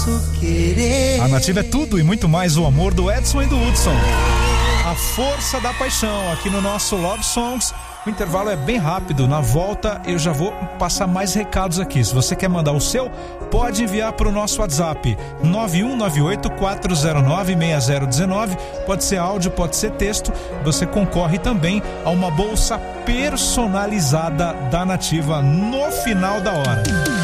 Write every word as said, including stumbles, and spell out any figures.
A Nativa é tudo e muito mais o amor do Edson e do Hudson. A força da paixão aqui no nosso Love Songs. O intervalo é bem rápido. Na volta eu já vou passar mais recados aqui. Se você quer mandar o seu, pode enviar para o nosso WhatsApp nove um nove oito quatro zero nove seis zero um nove. Pode ser áudio, pode ser texto. Você concorre também a uma bolsa personalizada da Nativa no final da hora.